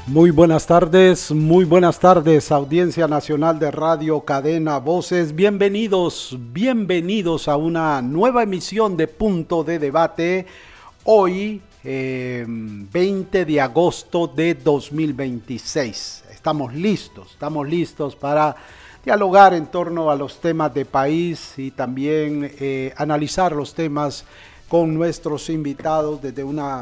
Muy buenas tardes, Audiencia Nacional de Radio Cadena Voces. Bienvenidos a una nueva emisión de Punto de Debate. Hoy, 20 de agosto de 2026. Estamos listos para dialogar en torno a los temas de país y también analizar los temas con nuestros invitados desde una